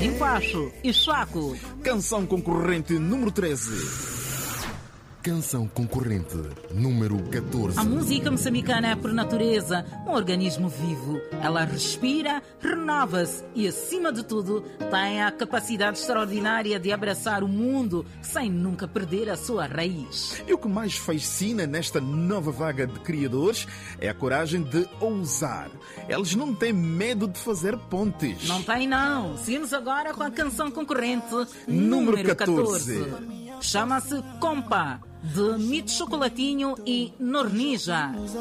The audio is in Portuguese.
Empacho e Chaco. Canção concorrente número 13. Canção concorrente número 14. A música moçambicana é, por natureza, um organismo vivo. Ela respira, renova-se e, acima de tudo, tem a capacidade extraordinária de abraçar o mundo sem nunca perder a sua raiz. E o que mais fascina nesta nova vaga de criadores é a coragem de ousar. Eles não têm medo de fazer pontes. Não tem, não. Seguimos agora com a canção concorrente Número número 14. 14. Chama-se Compa, de Mito Chocolatinho e Nornija.